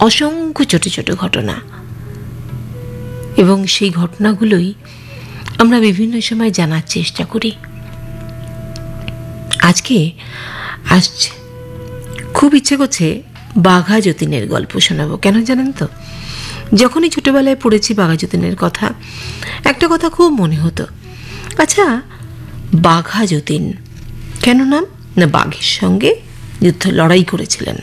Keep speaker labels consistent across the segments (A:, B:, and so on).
A: অসংখ্য ছোট ছোট ঘটনা, এবং সেই ঘটনাগুলোই আমরা বিভিন্ন সময় জানার চেষ্টা করি। আজকে আসছে খুব ইচ্ছে করছে বাঘা যতীনের গল্প শোনাবো। কেন জানেন তো, যখনই ছোটবেলায় পড়েছি বাঘা যতীনের কথা, একটা কথা খুব মনে হতো, আচ্ছা বাঘা যতীন কেন নাম? না, বাঘের সঙ্গে লড়াই করেছিলেন।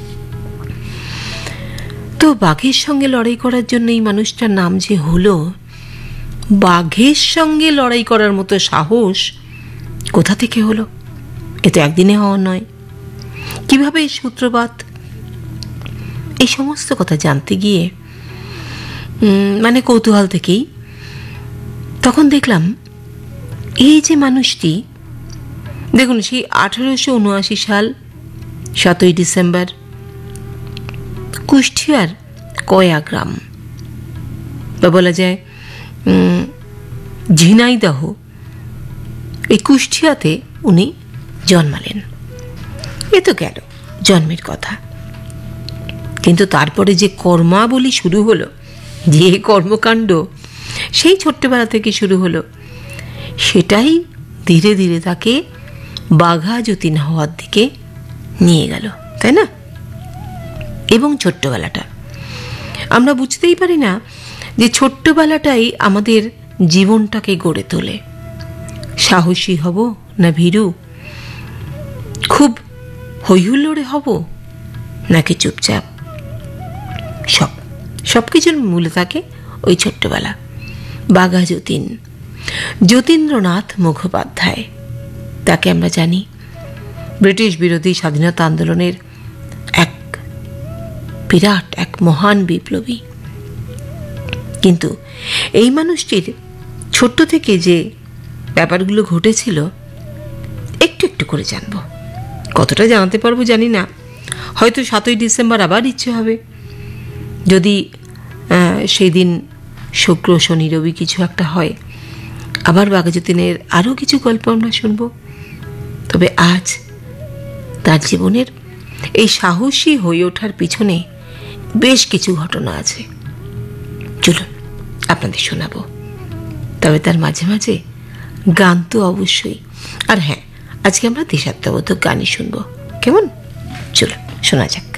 A: তো বাঘের সঙ্গে লড়াই করার জন্য এই মানুষটার নাম যে হলো, বাঘের সঙ্গে লড়াই করার মতো সাহস কোথা থেকে হলো? এ তো একদিনে হওয়া নয়। কিভাবে এই সূত্রপাত? এই সমস্ত কথা জানতে গিয়ে মানে কৌতূহল থেকেই তখন দেখলাম এই যে মানুষটি, দেখুন সেই 1879 সাল 7ই ডিসেম্বর কুষ্টিয়ার কয়া গ্রাম, বা বলা যায় ঝিনাইদহ, এই কুষ্টিয়াতে উনি জন্মালেন। এ তো গেল জন্মের কথা, কিন্তু তারপরে যে কর্মাবলী শুরু হলো, যে কর্মকাণ্ড সেই ছোট্টবেলা থেকে শুরু হলো, সেটাই ধীরে ধীরে তাকে বাঘা যতীন হওয়ার দিকে নিয়ে গেল, তাই না? এবং ছোট্টবেলাটা আমরা বুঝতেই পারি না যে ছোট্টবেলাটাই আমাদের জীবনটাকে গড়ে তোলে। সাহসী হব না ভীরু, খুব হইহুল্লোড়ে হব নাকি চুপচাপ, সব কিছুর মূলে থাকে ওই ছোট্টবেলা। বাঘা যতীন, যতীন্দ্রনাথ মুখোপাধ্যায়, তাকে আমরা জানি ব্রিটিশ বিরোধী স্বাধীনতা আন্দোলনের এক বিরাট, এক মহান বিপ্লবী। কিন্তু এই মানুষটির ছোট্ট থেকে যে ব্যাপারগুলো ঘটেছিল একটু একটু করে জানবো। কতটা জানাতে পারবো জানি না, হয়তো 7ই ডিসেম্বর আবার ইচ্ছে হবে, যদি সেই দিন শুক্র শনি রবি কিছু একটা হয়, আবার বাঘা যতীনের আরও কিছু গল্প আমরা শুনব। তবে আজ তার জীবনের এই সাহসী হয়ে ওঠার পিছনে বেশ কিছু ঘটনা আছে, চলুন আপনাদের শোনাবো। তবে তার মাঝে মাঝে গান তো অবশ্যই, আর হ্যাঁ, আজকে আমরা দেশাত্মবোধক গানই শুনবো। কেমন? চলুন শোনা যাক।